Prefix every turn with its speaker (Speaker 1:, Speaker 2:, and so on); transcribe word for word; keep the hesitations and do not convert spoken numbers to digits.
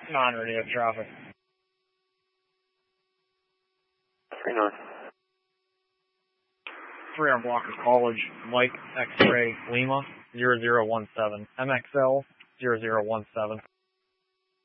Speaker 1: Non-radio traffic.
Speaker 2: three nine.
Speaker 1: three on Blocker College, Mike X-Ray Lima, zero zero one seven, M X L, zero zero one seven.